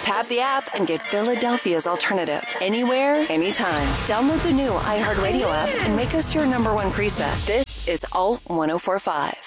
Tap the app and get Philadelphia's alternative. Anywhere, anytime. Download the new iHeartRadio app and make us your number one preset. This is Alt 1045.